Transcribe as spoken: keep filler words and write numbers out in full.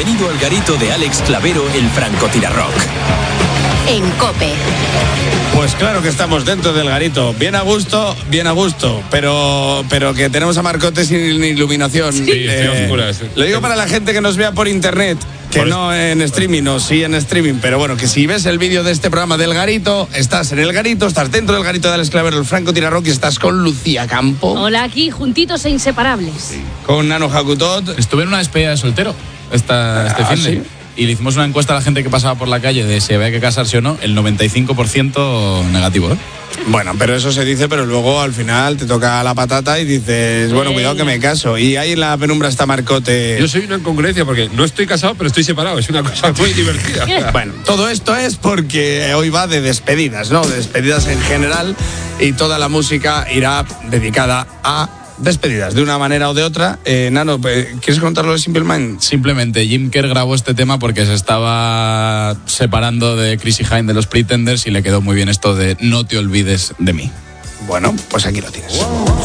Bienvenido al garito de Alex Clavero, el francotirarrock. En COPE. Pues claro que estamos dentro del garito, bien a gusto, bien a gusto, pero pero que tenemos a Marcote sin iluminación. Sí, eh, oscuras. Lo digo para la gente que nos vea por internet, que por no en streaming, o sí en streaming, pero bueno, que si ves el vídeo de este programa del garito, estás en el garito, estás dentro del garito de Alex Clavero, el francotirarrock, y estás con Lucía Campo. Hola, aquí, juntitos e inseparables. Sí. Con Nano Jacutot. Estuve en una despedida de soltero esta, este ah, fin de... ¿sí? Y le hicimos una encuesta a la gente que pasaba por la calle de si había que casarse o no, el noventa y cinco por ciento negativo, ¿eh? Bueno, pero eso se dice, pero luego al final te toca la patata y dices, bueno, cuidado que me caso. Y ahí en la penumbra está Marcote. Yo soy una incongruencia porque no estoy casado, pero estoy separado. Es una cosa muy divertida. Bueno, todo esto es porque hoy va de despedidas, ¿no? De despedidas en general, y toda la música irá dedicada a despedidas, de una manera o de otra. Eh, Nano, ¿quieres contarlo de Simple Minds? Simplemente, Jim Kerr grabó este tema porque se estaba separando de Chrissy Hynde de los Pretenders y le quedó muy bien esto de no te olvides de mí. Bueno, pues aquí lo tienes.